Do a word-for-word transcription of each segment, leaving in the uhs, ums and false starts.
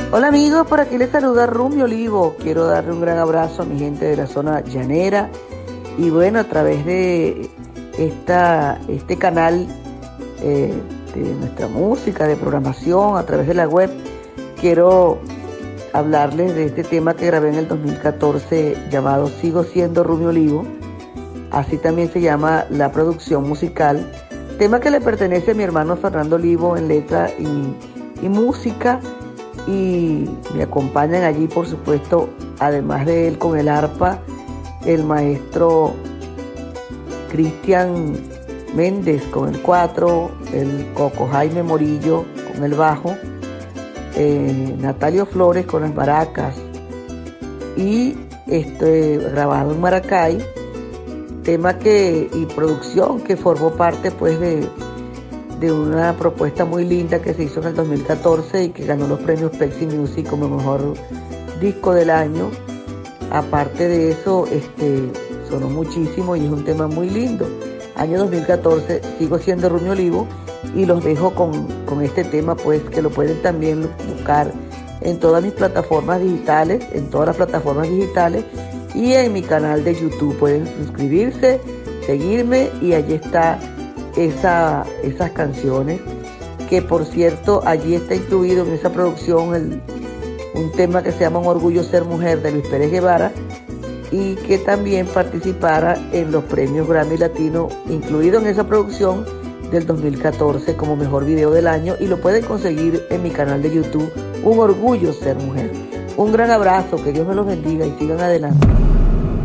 Hola amigos, por aquí les saluda Rumi Olivo. Quiero darle un gran abrazo a mi gente de la zona llanera y bueno, a través de esta, este canal eh, de nuestra música, de programación, a través de la web, quiero hablarles de este tema que grabé en el dos mil catorce llamado Sigo siendo Rumi Olivo. Así también se llama la producción musical, tema que le pertenece a mi hermano Fernando Olivo en letra y, y música. Y me acompañan allí, por supuesto, además de él con el arpa, el maestro Cristian Méndez con el cuatro, el Coco Jaime Morillo con el bajo, eh, Natalio Flores con las maracas y este, grabado en Maracay, tema que y producción que formó parte pues de de una propuesta muy linda que se hizo en el dos mil catorce y que ganó los premios Pepsi Music como mejor disco del año. Aparte de eso, este, sonó muchísimo y es un tema muy lindo. Año dos mil catorce, Sigo siendo Rumi Olivo, y los dejo con, con este tema, pues que lo pueden también buscar en todas mis plataformas digitales, en todas las plataformas digitales y en mi canal de YouTube. Pueden suscribirse, seguirme y allí está Esa, esas canciones, que por cierto allí está incluido en esa producción el, un tema que se llama Un orgullo ser mujer de Luis Pérez Guevara, y que también participara en los premios Grammy Latino, incluido en esa producción del dos mil catorce como mejor video del año, y lo pueden conseguir en mi canal de YouTube, Un orgullo ser mujer. Un gran abrazo, que Dios me los bendiga y sigan adelante.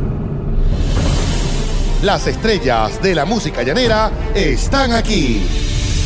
Las estrellas de la música llanera están aquí.